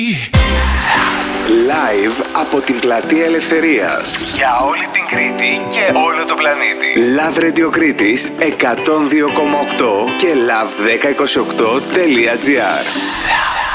Live από την Πλατεία Ελευθερίας για όλη την Κρήτη και όλο το πλανήτη. Love Radio Κρήτης 102,8 και love1028.gr.